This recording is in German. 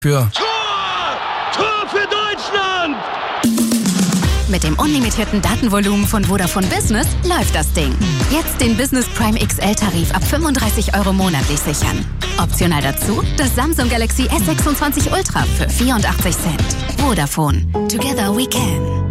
Für Tor für Deutschland! Mit dem unlimitierten Datenvolumen von Vodafone Business läuft das Ding. Jetzt den Business Prime XL-Tarif ab 35 € monatlich sichern. Optional dazu das Samsung Galaxy S26 Ultra für 84 Cent. Vodafone. Together we can.